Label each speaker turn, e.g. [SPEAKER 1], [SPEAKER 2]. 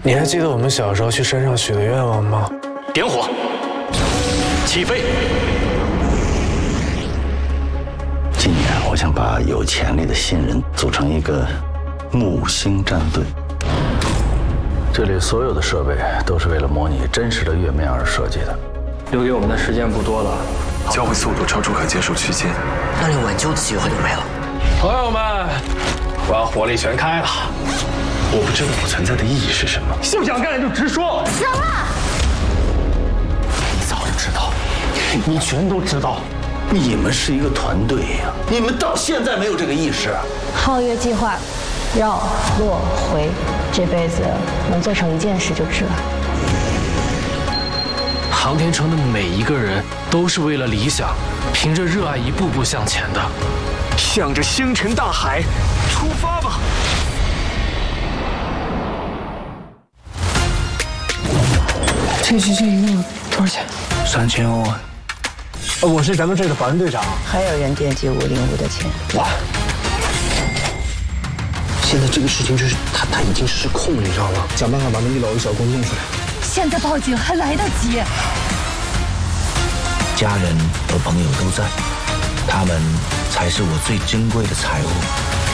[SPEAKER 1] 你还记得我们小时候去山上许的愿望吗？
[SPEAKER 2] 点火，起飞。
[SPEAKER 3] 今年我想把有潜力的新人组成一个木星战队。这里所有的设备都是为了模拟真实的月面而设计的。
[SPEAKER 2] 留给我们的时间不多了，
[SPEAKER 4] 交会速度超出可接受区间，
[SPEAKER 5] 那连挽救的机会都没了。
[SPEAKER 1] 朋友们，我要火力全开了。
[SPEAKER 3] 我不知道我存在的意义是什么。
[SPEAKER 2] 不想干就直说。
[SPEAKER 6] 行了，
[SPEAKER 3] 你早就知道，你全都知道。你们是一个团队呀，你们到现在没有这个意识。
[SPEAKER 6] 皓月计划，绕落回，这辈子能做成一件事就值了。
[SPEAKER 1] 航天城的每一个人都是为了理想，凭着热爱一步步向前的。
[SPEAKER 2] 向着星辰大海出发吧！
[SPEAKER 1] 这一个多少钱
[SPEAKER 3] ？3000欧啊！
[SPEAKER 1] 我是咱们这的保安队长。
[SPEAKER 5] 还有人惦记505的钱。
[SPEAKER 1] 哇！现在这个事情就是他已经失控了，你知道吗？想办法把那1楼的小工弄出来。
[SPEAKER 6] 现在报警还来得及。
[SPEAKER 7] 家人和朋友都在，他们才是我最珍贵的财物。